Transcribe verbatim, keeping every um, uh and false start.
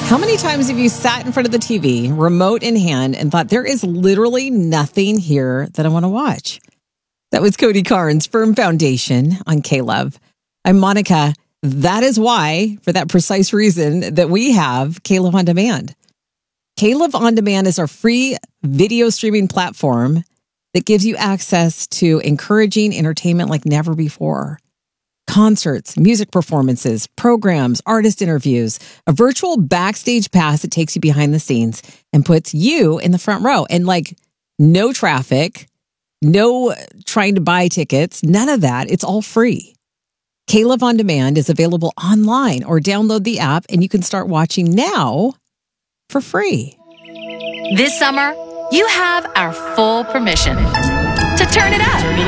How many times have you sat in front of the T V, remote in hand, and thought, there is literally nothing here that I want to watch? That was Cody Carnes, Firm Foundation on K-Love. I'm Monica. That is why, for that precise reason, that we have K-Love On Demand. K-Love On Demand is our free video streaming platform that gives you access to encouraging entertainment like never before. Concerts, music performances, programs, artist interviews, a virtual backstage pass that takes you behind the scenes and puts you in the front row. And like no traffic, no trying to buy tickets, none of that. It's all free. K-Love On Demand is available online or download the app and you can start watching now for free. This summer, you have our full permission to turn it up.